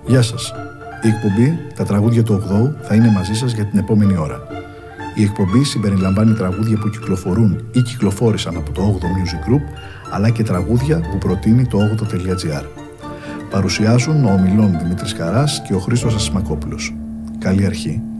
Γεια σας. Η εκπομπή «Τα τραγούδια του 8ου» θα είναι μαζί σας για την επόμενη ώρα. Η εκπομπή συμπεριλαμβάνει τραγούδια που κυκλοφορούν ή κυκλοφόρησαν από το 8ο Music Group, αλλά και τραγούδια που προτείνει το 8o.gr. Παρουσιάζουν ο ομιλών Δημήτρης Χαράς και ο Χρήστος Ασημακόπουλος. Καλή αρχή.